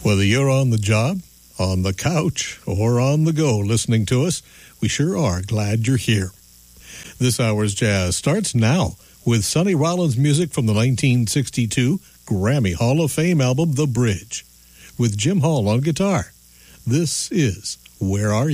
Whether you're on the job, on the couch, or on the go listening to us, we sure are glad you're here. This hour's jazz starts now with Sonny Rollins music from the 1962 Grammy Hall of Fame album The Bridge, with Jim Hall on guitar. This is Where Are You?